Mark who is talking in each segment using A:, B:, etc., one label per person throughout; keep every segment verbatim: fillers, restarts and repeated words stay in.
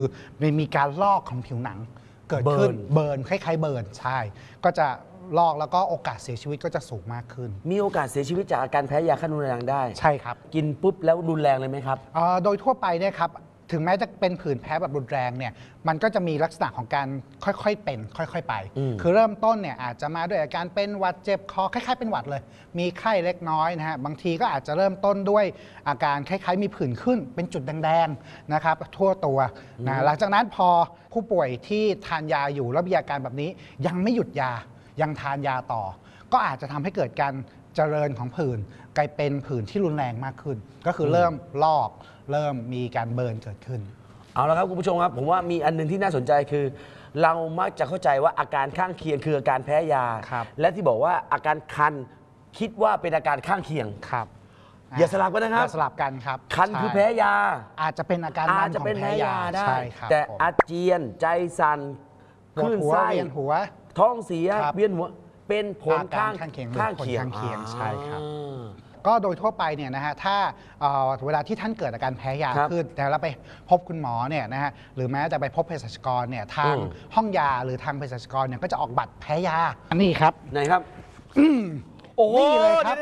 A: มันมีการลอกของผิวหนังเกิดขึ้นเบิร์นคล้ายๆเบิร์นใช่ก็จะลอกแล้วก็โอกาสเสียชีวิตก็จะสูงมากขึ้น
B: มีโอกาสเสียชีวิตจากอาการแพ้ยาขั้นรุนแรงได้
A: ใช่ครับ
B: กินปุ๊บแล้วรุนแรงเลยไหมครับ
A: โดยทั่วไปเนี่ยครับถึงแม้จะเป็นผื่นแพ้แบบรุนแรงเนี่ยมันก็จะมีลักษณะของการค่อยๆเป็นค่อยๆไปคือเริ่มต้นเนี่ยอาจจะมาด้วยอาการเป็นหวัดเจ็บคอคล้ายๆเป็นหวัดเลยมีไข้เล็กน้อยนะฮะบางทีก็อาจจะเริ่มต้นด้วยอาการคล้ายๆมีผื่นขึ้นเป็นจุดแดงๆนะครับทั่วตัวนะหลังจากนั้นพอผู้ป่วยที่ทานยาอยู่แล้วมีอาการแบบนี้ยังไม่หยุดยายังทานยาต่อก็อาจจะทำให้เกิดการเจริญของผื่นกลายเป็นผื่นที่รุนแรงมากขึ้นก็คือเริ่มลอกเริ่มมีการเบิร์นเกิดขึ้น
B: เอาละครับคุณผู้ชมครับผมว่ามีอันนึงที่น่าสนใจคือเรามักจะเข้าใจว่าอาการข้างเคียงคืออาการแพ้ยาและที่บอกว่าอาการคันคิดว่าเป็นอาการข้างเคียง
A: ครับ
B: อย่าสลับกันนะครับ
A: สลับกันครับ
B: คันคือแพ้ยา
A: อาจจะเป็นอาการ
B: อาจจะเป็นแพ้ยาได้แต่อาเจียนใจสั่น
A: คลื่นไส้หัว
B: ท้องเสียเวียนหัวเป็นผลข้าง
A: เคียง
B: ข้างเคี
A: ยงใช่ครับก็โดยทั่วไปเนี่ยนะฮะถ้าเวลาที่ท่านเกิดอาการแพ้ยาขึ้นแต่เราไปพบคุณหมอเนี่ยนะฮะหรือแม้แต่ไปพบเภสัชกรเนี่ยทางห้องยาหรือทางเภสัชกรเนี่ยก็จะออกบัตรแพ้ยาอันนี้ครับ
B: ไหนครับโอ้นี่เลยครับ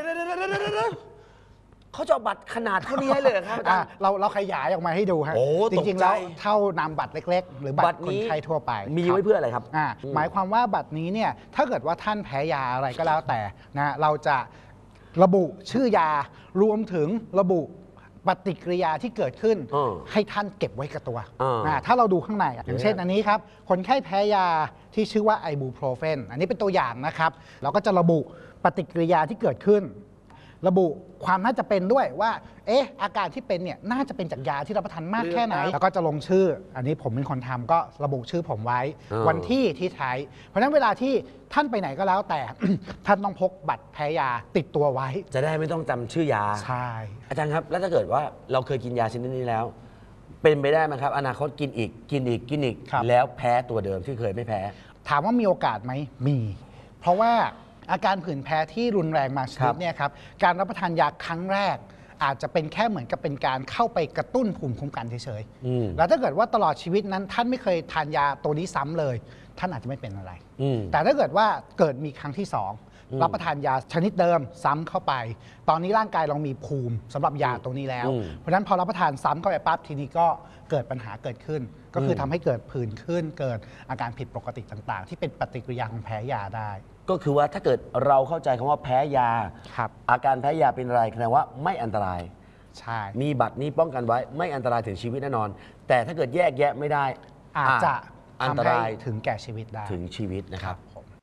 B: เขาจะบัตรขนาดเท่านี้ให้เลยครับอาจารย์
A: เราเราขยายออกมาให้ดูฮะจริงๆแล้วเท่านามบัตรเล็กๆหรือบัตรคนไข้ทั่วไป
B: มีไว้เพื่ออะไรครับ
A: หมายความว่าบัตรนี้เนี่ยถ้าเกิดว่าท่านแพ้ยาอะไรก็แล้วแต่นะเราจะระบุชื่อยารวมถึงระบุปฏิกิริยาที่เกิดขึ้นให้ท่านเก็บไว้กับตัวถ้าเราดูข้างในอย่างเช่นอันนี้ครับคนไข้แพ้ยาที่ชื่อว่าไอบูโพรเฟนอันนี้เป็นตัวอย่างนะครับเราก็จะระบุปฏิกิริยาที่เกิดขึ้นระบุความน่าจะเป็นด้วยว่าเอ๊ะอาการที่เป็นเนี่ยน่าจะเป็นจากยาที่รับประทานมากแค่ไหนแล้วก็จะลงชื่ออันนี้ผมเป็นคนทำก็ระบุชื่อผมไว้วันที่ที่ใช้เพราะฉะนั้นเวลาที่ท่านไปไหนก็แล้วแต่ ท่านต้องพกบัตรแพ้ยาติดตัวไว้
B: จะได้ไม่ต้องจำชื่อยา
A: ใช่
B: อาจารย์ครับแล้วถ้าเกิดว่าเราเคยกินยาชนิดนี้แล้วเป็นไปได้ไหมครับอนาคตกินอีกกินอีกกินอีกแล้วแพ้ตัวเดิมที่เคยไม่แพ้
A: ถามว่ามีโอกาสไหมมีเพราะว่าอาการผื่นแพ้ที่รุนแรงมาชนิดเนี่ยครับการรับประทานยาครั้งแรกอาจจะเป็นแค่เหมือนกับเป็นการเข้าไปกระตุ้นภูมิคุ้มกันเฉยๆแล้วถ้าเกิดว่าตลอดชีวิตนั้นท่านไม่เคยทานยาตัวนี้ซ้ำเลยท่านอาจจะไม่เป็นอะไรแต่ถ้าเกิดว่าเกิดมีครั้งที่สองรับประทานยาชนิดเดิมซ้ำเข้าไปตอนนี้ร่างกายเรามีภูมิสำหรับยาตัวนี้แล้วเพราะฉะนั้นพอรับประทานซ้ำเข้าไปปั๊บทีนี้ก็เกิดปัญหาเกิดขึ้นก็คือทำให้เกิดผื่นขึ้นเกิดอาการผิดปกติต่างๆที่เป็นปฏิกิริยาของแพ้ยาได้
B: ก็คือว่าถ้าเกิดเราเข้าใจคำว่าแพ้ยาอาการแพ้ยาเป็นอะไรแสดงว่าไม่อันตราย
A: ใช่
B: มีบัตรนี้ป้องกันไว้ไม่อันตรายถึงชีวิตแน่นอนแต่ถ้าเกิดแยกแยะไม่ได้
A: อาจจะอันตรายถึงแก่ชีวิตได้
B: ถึงชีวิตนะครับ